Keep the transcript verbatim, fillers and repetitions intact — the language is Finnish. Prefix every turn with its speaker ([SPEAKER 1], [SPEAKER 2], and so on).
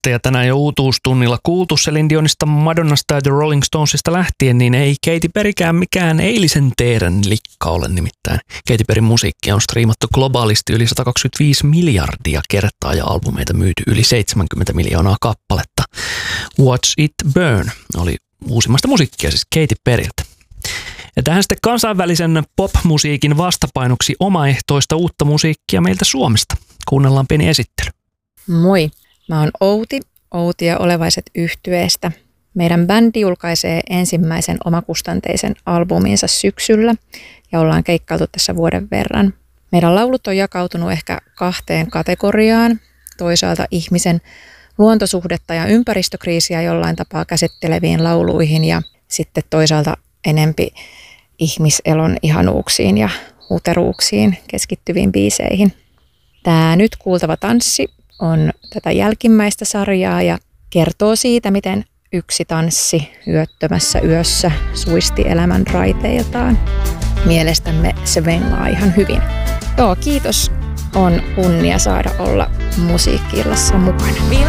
[SPEAKER 1] ja tänään jo uutuustunnilla kuultu Celine Dionista, Madonnasta ja The Rolling Stonesista lähtien, niin ei Katy Perrykään mikään eilisen teeren likka ole nimittäin. Katy Perryn musiikkia on striimattu globaalisti yli sata kaksikymmentäviisi miljardia kertaa ja albumeita myyty yli seitsemänkymmentä miljoonaa kappaletta. Watch It Burn oli uusimmasta musiikkia siis Katy Perryltä. Ja tähän sitten kansainvälisen pop-musiikin vastapainoksi omaehtoista uutta musiikkia meiltä Suomesta. Kuunnellaan pieni esittely.
[SPEAKER 2] Moi, mä oon Outi, Outi ja Olevaiset yhtyeestä. Meidän bändi julkaisee ensimmäisen omakustanteisen albuminsa syksyllä ja ollaan keikkailtu tässä vuoden verran. Meidän laulut on jakautunut ehkä kahteen kategoriaan. Toisaalta ihmisen luontosuhdetta ja ympäristökriisiä jollain tapaa käsitteleviin lauluihin ja sitten toisaalta enempi ihmiselon ihanuuksiin ja huteruuksiin keskittyviin biiseihin. Tämä nyt kuultava tanssi on tätä jälkimmäistä sarjaa ja kertoo siitä, miten yksi tanssi yöttömässä yössä suisti elämän raiteiltaan. Mielestämme se venlaa ihan hyvin. Joo, kiitos. On kunnia saada olla musiikki-illassa mukana.